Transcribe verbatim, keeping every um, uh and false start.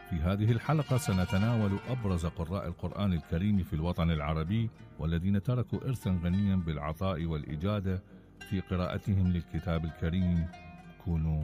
في هذه الحلقة سنتناول أبرز قراء القرآن الكريم في الوطن العربي، والذين تركوا إرثا غنيا بالعطاء والإجادة في قراءتهم للكتاب الكريم. كونوا